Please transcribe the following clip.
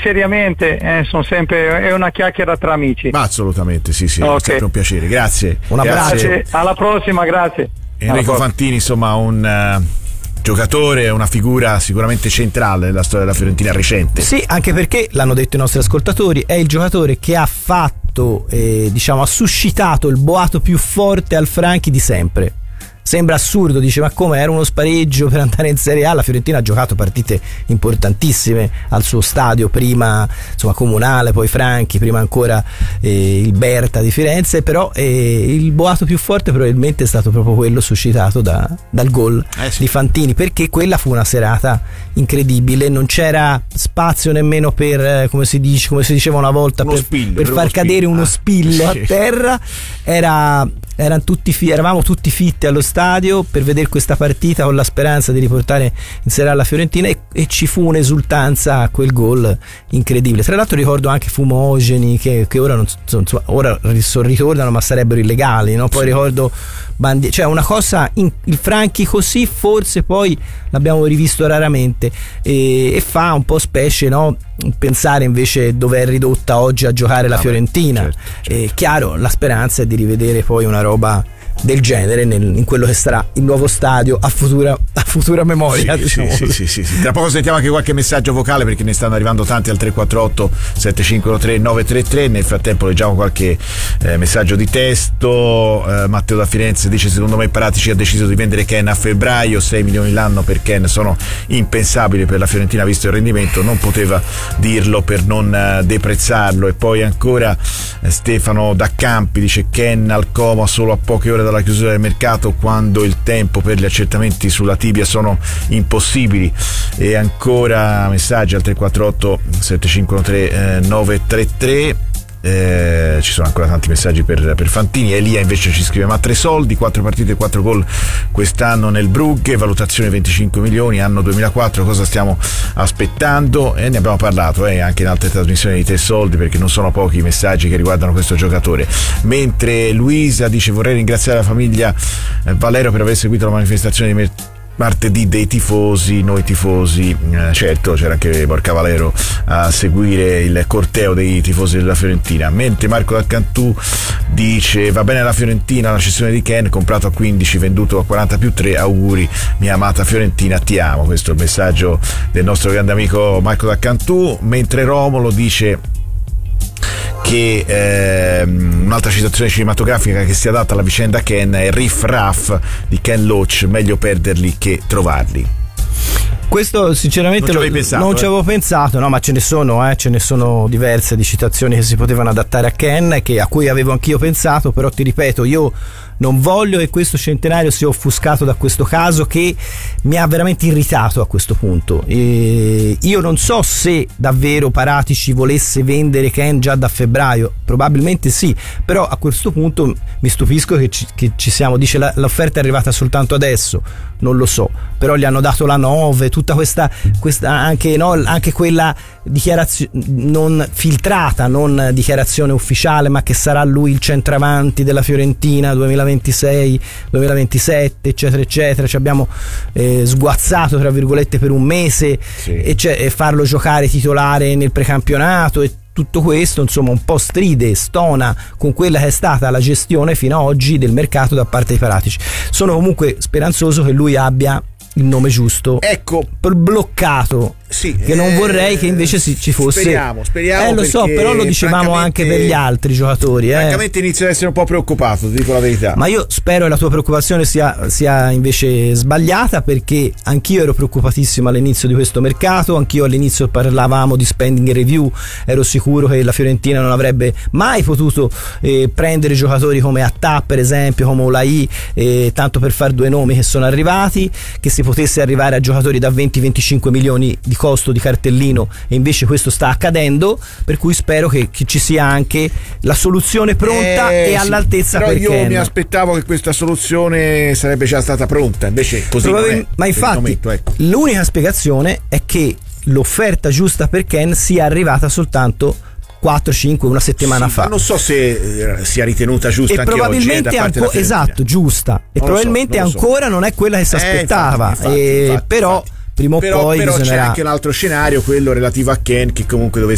seriamente, è una chiacchiera tra amici. Ma assolutamente, sì, okay. È sempre un piacere, grazie. Un abbraccio. Grazie. Alla prossima, grazie. Enrico Fantini, insomma, un giocatore, una figura sicuramente centrale nella storia della Fiorentina recente. Sì, anche perché, l'hanno detto i nostri ascoltatori, è il giocatore che ha fatto, ha suscitato il boato più forte al Franchi di sempre. Sembra assurdo, dice, ma come, era uno spareggio per andare in Serie A? La Fiorentina ha giocato partite importantissime al suo stadio, prima insomma Comunale, poi Franchi, prima ancora il Berta di Firenze, però il boato più forte probabilmente è stato proprio quello suscitato dal gol di Fantini, perché quella fu una serata incredibile, non c'era spazio nemmeno per, come si diceva una volta, per far cadere uno spillo a terra. Eravamo tutti fitti allo stadio per vedere questa partita con la speranza di riportare in Serie A la Fiorentina, e ci fu un'esultanza a quel gol incredibile. Tra l'altro ricordo anche fumogeni che ora ora ritornano, ma sarebbero illegali, no? Poi ricordo cioè una cosa, il Franchi così forse poi l'abbiamo rivisto raramente, e fa un po' specie, no? Pensare invece dove è ridotta oggi a giocare la Fiorentina. Certo. Chiaro, la speranza è di rivedere poi una roba del genere in quello che sarà il nuovo stadio a futura memoria. Sì. Tra poco sentiamo anche qualche messaggio vocale, perché ne stanno arrivando tanti al 348 753 933. Nel frattempo leggiamo qualche messaggio di testo. Matteo da Firenze dice: secondo me Paratici ha deciso di vendere Ken a febbraio, 6 milioni l'anno per Ken sono impensabili per la Fiorentina visto il rendimento, non poteva dirlo per non deprezzarlo. E poi ancora Stefano da Campi dice: Ken al coma solo a poche ore dalla chiusura del mercato, quando il tempo per gli accertamenti sulla tibia sono impossibili. E ancora messaggi al 348 753 933. Ci sono ancora tanti messaggi per Fantini. Elia invece ci scrive: ma 3 soldi, 4 partite e 4 gol quest'anno nel Brugge, valutazione 25 milioni, anno 2004, cosa stiamo aspettando? E ne abbiamo parlato anche in altre trasmissioni di 3 soldi, perché non sono pochi i messaggi che riguardano questo giocatore. Mentre Luisa dice: vorrei ringraziare la famiglia Valero per aver seguito la manifestazione di martedì dei tifosi, noi tifosi, certo c'era anche Borca Valero a seguire il corteo dei tifosi della Fiorentina. Mentre Marco da Cantù dice: va bene la Fiorentina, la cessione di Ken, comprato a 15, venduto a 40+3, auguri mia amata Fiorentina, ti amo. Questo è il messaggio del nostro grande amico Marco da Cantù. Mentre Romolo dice che un'altra citazione cinematografica che si adatta alla vicenda Ken è Riff Raff di Ken Loach, meglio perderli che trovarli. Questo sinceramente non ci avevo pensato, no, ma ce ne sono diverse di citazioni che si potevano adattare a Ken, a cui avevo anch'io pensato, però ti ripeto, io non voglio che questo centenario sia offuscato da questo caso che mi ha veramente irritato a questo punto. Io non so se davvero Paratici volesse vendere Ken già da febbraio, probabilmente sì, però a questo punto mi stupisco che ci siamo. Dice l'offerta è arrivata soltanto adesso, non lo so, però gli hanno dato la 9, tutta questa anche quella dichiarazione non filtrata, non dichiarazione ufficiale, ma che sarà lui il centravanti della Fiorentina 2026 2027 eccetera eccetera. Ci abbiamo sguazzato tra virgolette per un mese, sì, e farlo giocare titolare nel precampionato, e tutto questo insomma un po' stona con quella che è stata la gestione fino ad oggi del mercato da parte dei Paratici. Sono comunque speranzoso che lui abbia il nome giusto, ecco, bloccato. Sì, che non vorrei che invece ci fosse. Speriamo lo so, però lo dicevamo anche per gli altri giocatori. Francamente inizio ad essere un po' preoccupato, ti dico la verità. Ma io spero che la tua preoccupazione sia invece sbagliata, perché anch'io ero preoccupatissimo all'inizio di questo mercato. Anch'io all'inizio parlavamo di spending review, ero sicuro che la Fiorentina non avrebbe mai potuto prendere giocatori come Attà, per esempio, come Olai, tanto per far 2 nomi che sono arrivati, che si potesse arrivare a giocatori da 20-25 milioni di costo di cartellino, e invece questo sta accadendo, per cui spero che ci sia anche la soluzione pronta e all'altezza. Però io Ken. mi aspettavo che questa soluzione sarebbe già stata pronta, invece così non è. Ma infatti momento, ecco. L'unica spiegazione è che l'offerta giusta per Ken sia arrivata soltanto 4-5 una settimana fa. Ma non so se sia ritenuta giusta, e anche probabilmente oggi, da parte della esatto, giusta, e non probabilmente lo so. ancora non è quella che si aspettava, infatti, però prima o poi però bisognerà. c'è anche un altro scenario, quello relativo a Ken, che comunque